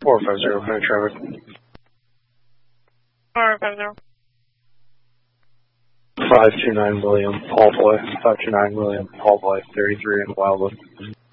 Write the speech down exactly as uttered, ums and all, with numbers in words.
four five zero, Honey Trevor. four five zero. five two nine William, Paul Boy. five two nine William, Paul Boy, thirty-three in Wildwood.